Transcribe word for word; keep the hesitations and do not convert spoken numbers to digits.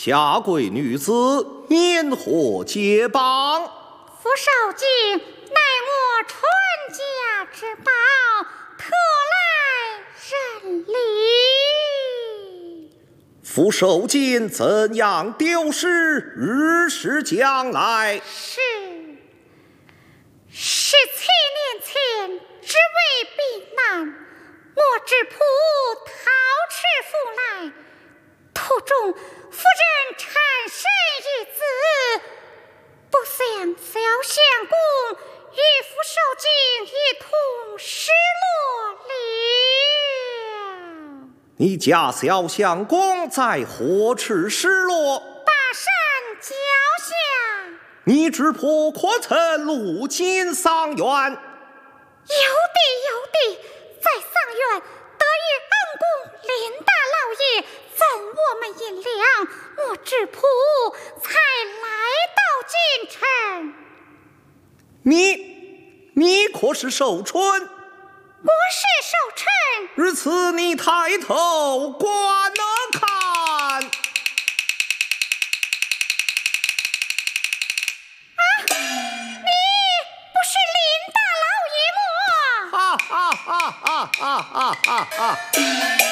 下跪女子，免获解绑。 福寿镜乃我传家之宝，特来认礼。 福寿镜怎样丢失？日时将来。 是。十七年前，只为避难，我只仆逃赤赴来，途中夫人产生一子，不想小相公与福寿镜一同失落了。 你家小相公在何处失落？ 大山脚下。 你只仆可曾路经桑园？有的有的，在桑园得遇恩公林大老爷赠我们银两，我只仆才来到京城。 你你可是寿春？ 我是寿春。 如此，你抬头观了看。哈哈哈哈哈哈哈哈！